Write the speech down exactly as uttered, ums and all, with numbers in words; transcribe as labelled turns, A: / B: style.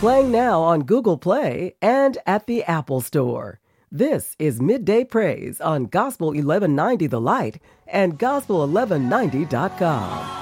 A: Playing now on Google Play and at the Apple Store. This is Midday Praise on Gospel eleven ninety The Light and gospel eleven ninety dot com.